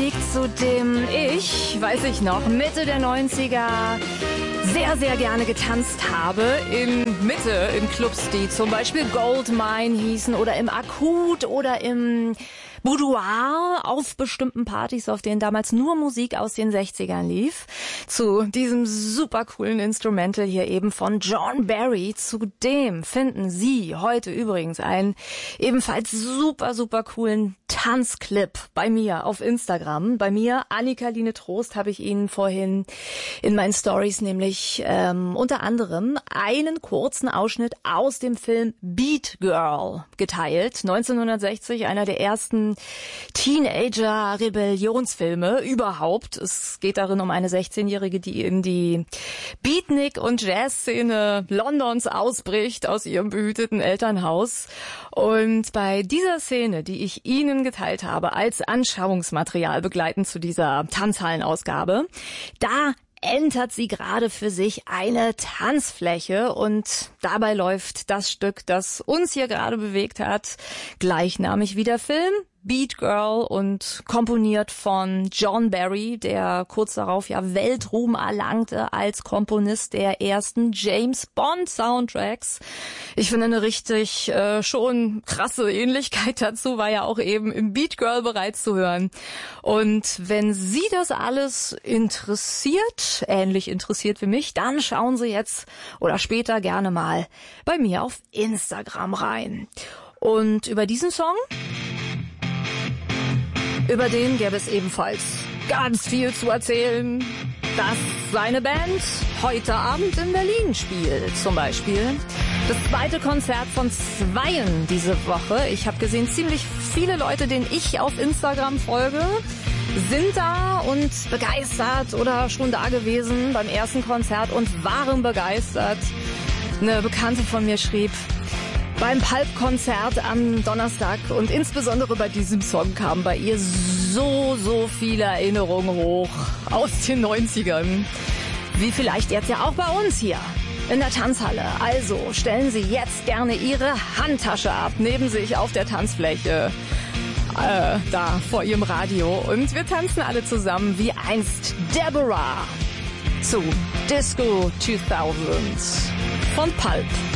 Musik, zu dem ich, weiß ich noch, Mitte der 90er sehr, sehr gerne getanzt habe. In Clubs, die zum Beispiel Goldmine hießen oder im Akut oder im Boudoir, auf bestimmten Partys, auf denen damals nur Musik aus den 60ern lief. Zu diesem super coolen Instrumental hier eben von John Barry. Zudem finden Sie heute übrigens einen ebenfalls super, super coolen Tanzclip bei mir auf Instagram. Bei mir, Annika-Line Trost, habe ich Ihnen vorhin in meinen Stories nämlich unter anderem einen kurzen Ausschnitt aus dem Film Beat Girl geteilt. 1960, einer der ersten Teenager-Rebellionsfilme überhaupt. Es geht darin um eine 16-Jährige, die in die Beatnik- und Jazzszene Londons ausbricht aus ihrem behüteten Elternhaus. Und bei dieser Szene, die ich Ihnen geteilt habe als Anschauungsmaterial begleitend zu dieser Tanzhallenausgabe, da entert sie gerade für sich eine Tanzfläche und dabei läuft das Stück, das uns hier gerade bewegt hat, gleichnamig wie der Film, Beat Girl, und komponiert von John Barry, der kurz darauf ja Weltruhm erlangte als Komponist der ersten James Bond Soundtracks. Ich finde eine richtig schon krasse Ähnlichkeit dazu war ja auch eben im Beat Girl bereits zu hören. Und wenn Sie das alles interessiert, ähnlich interessiert wie mich, dann schauen Sie jetzt oder später gerne mal bei mir auf Instagram rein. Und über diesen Song, über den gäbe es ebenfalls ganz viel zu erzählen, dass seine Band heute Abend in Berlin spielt. Zum Beispiel das zweite Konzert von Zweien diese Woche. Ich habe gesehen, ziemlich viele Leute, denen ich auf Instagram folge, sind da und begeistert oder schon da gewesen beim ersten Konzert und waren begeistert. Eine Bekannte von mir schrieb, beim Pulp-Konzert am Donnerstag und insbesondere bei diesem Song kamen bei ihr so viele Erinnerungen hoch aus den 90ern. Wie vielleicht jetzt ja auch bei uns hier in der Tanzhalle. Also stellen Sie jetzt gerne Ihre Handtasche ab, neben sich auf der Tanzfläche, da vor Ihrem Radio. Und wir tanzen alle zusammen wie einst Deborah zu Disco 2000 von Pulp.